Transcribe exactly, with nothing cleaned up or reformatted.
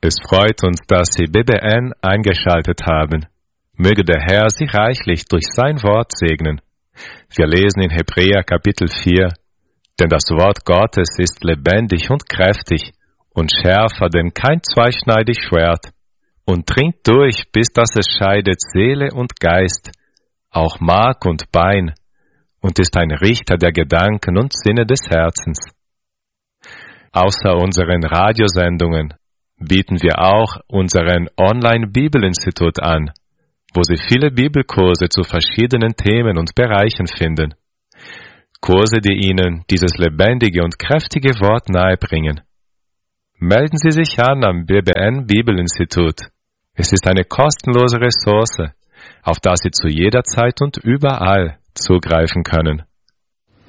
Es freut uns, dass Sie B B N eingeschaltet haben. Möge der Herr Sie reichlich durch sein Wort segnen. Wir lesen in Hebräer Kapitel vier, denn das Wort Gottes ist lebendig und kräftig und schärfer denn kein zweischneidig Schwert und dringt durch, bis dass es scheidet Seele und Geist, auch Mark und Bein, und ist ein Richter der Gedanken und Sinne des Herzens. Außer unseren Radiosendungen bieten wir auch unseren Online-Bibelinstitut an, wo Sie viele Bibelkurse zu verschiedenen Themen und Bereichen finden. Kurse, die Ihnen dieses lebendige und kräftige Wort nahebringen. Melden Sie sich an am B B N Bibelinstitut. Es ist eine kostenlose Ressource, auf das Sie zu jeder Zeit und überall zugreifen können.